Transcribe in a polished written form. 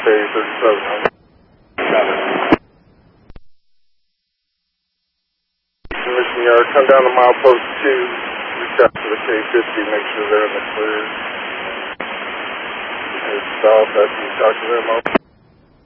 K37. Mission Yard, come down to milepost 2, reach out to the K50, make sure they're in the clear. Head south after you talk to them.